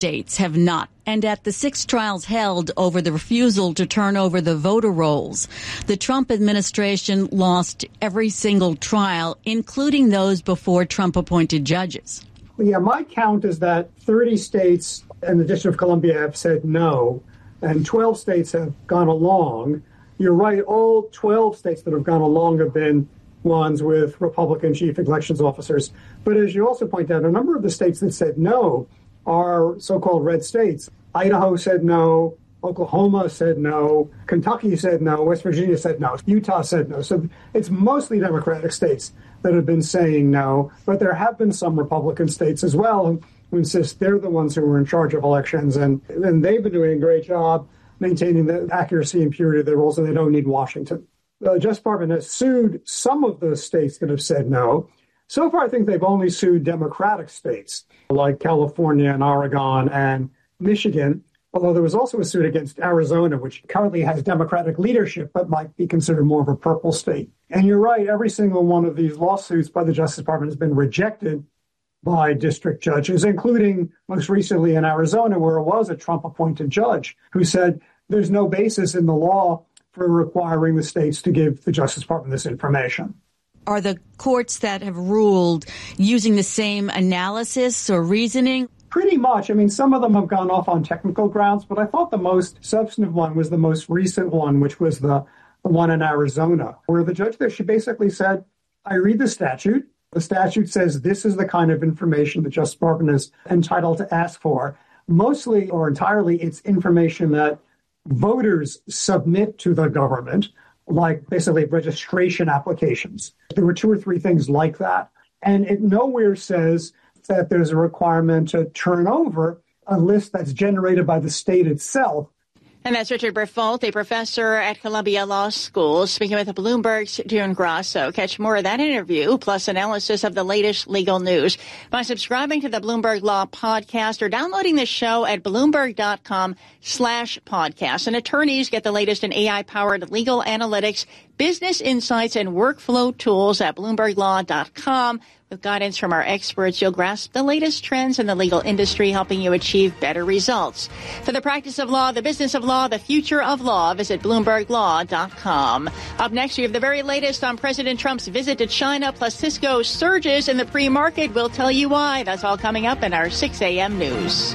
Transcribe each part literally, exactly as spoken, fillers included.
states have not. And at the six trials held over the refusal to turn over the voter rolls, the Trump administration lost every single trial, including those before Trump-appointed judges. Yeah, my count is that thirty states and the District of Columbia have said no, and twelve states have gone along. You're right, all twelve states that have gone along have been ones with Republican chief elections officers. But as you also point out, a number of the states that said no are so-called red states. Idaho said no, Oklahoma said no, Kentucky said no, West Virginia said no, Utah said no. So it's mostly Democratic states that have been saying no, but there have been some Republican states as well who insist they're the ones who are in charge of elections, and, and they've been doing a great job maintaining the accuracy and purity of their rules, and they don't need Washington. The Justice Department has sued some of the states that have said no. So far, I think they've only sued Democratic states like California and Oregon and Michigan, although there was also a suit against Arizona, which currently has Democratic leadership, but might be considered more of a purple state. And you're right, every single one of these lawsuits by the Justice Department has been rejected by district judges, including most recently in Arizona, where it was a Trump-appointed judge who said there's no basis in the law for requiring the states to give the Justice Department this information. Are the courts that have ruled using the same analysis or reasoning? Pretty much. I mean, some of them have gone off on technical grounds, but I thought the most substantive one was the most recent one, which was the, the one in Arizona, where the judge there, she basically said, I read the statute. The statute says this is the kind of information the Justice Department is entitled to ask for. Mostly or entirely, it's information that voters submit to the government, like basically registration applications. There were two or three things like that. And it nowhere says that there's a requirement to turn over a list that's generated by the state itself. And that's Richard Briffault, a professor at Columbia Law School, speaking with Bloomberg's June Grasso. Catch more of that interview, plus analysis of the latest legal news, by subscribing to the Bloomberg Law Podcast or downloading the show at Bloomberg.com slash podcast. And attorneys get the latest in A I-powered legal analytics, business insights, and workflow tools at Bloomberg Law dot com. With guidance from our experts, you'll grasp the latest trends in the legal industry, helping you achieve better results. For the practice of law, the business of law, the future of law, visit Bloomberg Law dot com. Up next, we have the very latest on President Trump's visit to China, plus Cisco surges in the pre-market. We'll tell you why. That's all coming up in our six a.m. news.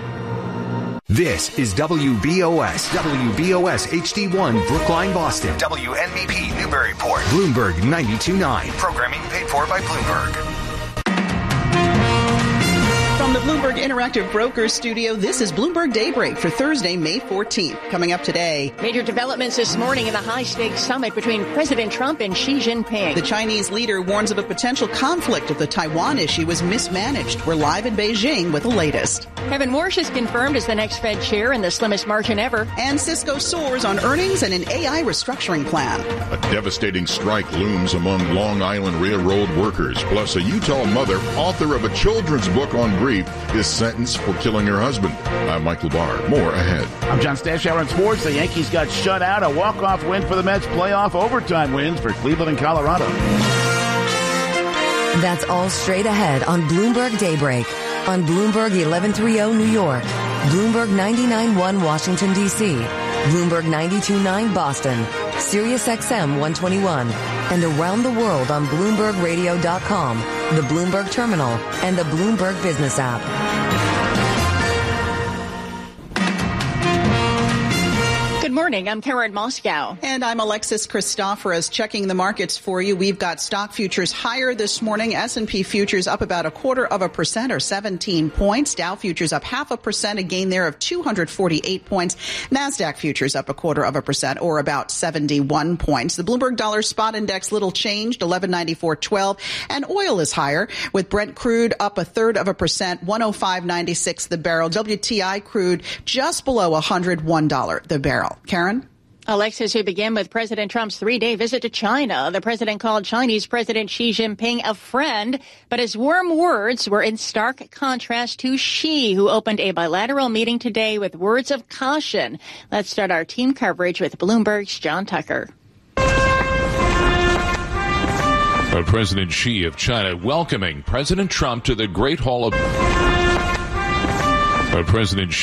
This is W B O S, W B O S H D one, Brookline, Boston. W N B P, Newburyport. Bloomberg ninety-two point nine. Programming paid for by Bloomberg. From the Bloomberg Interactive Brokers Studio, this is Bloomberg Daybreak for Thursday, May fourteenth. Coming up today, major developments this morning in the high-stakes summit between President Trump and Xi Jinping. The Chinese leader warns of a potential conflict if the Taiwan issue is mismanaged. We're live in Beijing with the latest. Kevin Warsh is confirmed as the next Fed chair in the slimmest margin ever. And Cisco soars on earnings and an A I restructuring plan. A devastating strike looms among Long Island Railroad workers. Plus, a Utah mother, author of a children's book on grief, is sentenced for killing her husband. I'm Michael Barr. More ahead. I'm John Stashower in sports. The Yankees got shut out. A walk-off win for the Mets. Playoff overtime wins for Cleveland and Colorado. That's all straight ahead on Bloomberg Daybreak. On Bloomberg eleven thirty New York, Bloomberg ninety-nine point one Washington, D C, Bloomberg ninety-two point nine Boston, Sirius X M one twenty-one, and around the world on Bloomberg Radio dot com, the Bloomberg Terminal, and the Bloomberg Business app. Good morning. I'm Karen Moscow. And I'm Alexis Christoforous, checking the markets for you. We've got stock futures higher this morning. S and P futures up about a quarter of a percent or seventeen points. Dow futures up half a percent, a gain there of two hundred forty-eight points. NASDAQ futures up a quarter of a percent or about seventy-one points. The Bloomberg Dollar Spot Index little changed, eleven ninety-four twelve. And oil is higher, with Brent crude up a third of a percent, one oh five ninety-six the barrel. W T I crude just below one hundred one dollars the barrel. Karen? Alexis, we begin with President Trump's three-day visit to China. The president called Chinese President Xi Jinping a friend, but his warm words were in stark contrast to Xi, who opened a bilateral meeting today with words of caution. Let's start our team coverage with Bloomberg's John Tucker. President Xi of China welcoming President Trump to the Great Hall of... President Xi